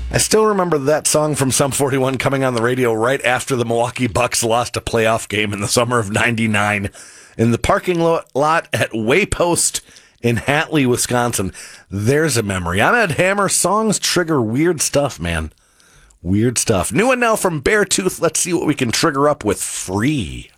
I still remember that song from Sum 41 coming on the radio right after the Milwaukee Bucks lost a playoff game in the summer of '99 in the parking lot at Waypost in Hatley, Wisconsin. There's a memory. I'm Ed Hammer. Songs trigger weird stuff, man. Weird stuff. New one now from Beartooth. Let's see what we can trigger up with Free.